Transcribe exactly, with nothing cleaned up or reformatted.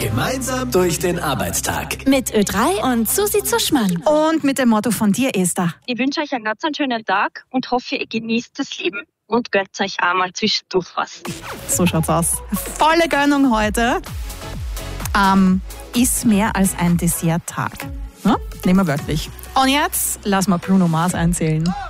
Gemeinsam durch den Arbeitstag. Mit Ö drei und Susi Zuschmann. Und mit dem Motto von dir, Esther. Ich wünsche euch einen ganz schönen Tag und hoffe, ihr genießt das Leben und gönnt euch auch mal zwischendurch was. So schaut's aus. Volle Gönnung heute. Ähm, ist mehr als ein Desserttag. Ja? Nehmen wir wörtlich. Und jetzt lassen wir Bruno Mars einzählen.